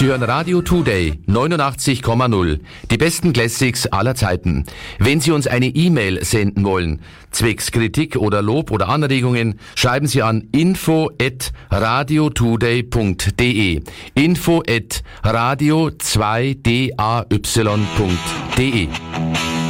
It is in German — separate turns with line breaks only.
Sie hören Radio Today 89,0. Die besten Classics aller Zeiten. Wenn Sie uns eine E-Mail senden wollen, zwecks Kritik oder Lob oder Anregungen, schreiben Sie an info@radiotoday.de. info@radio2day.de.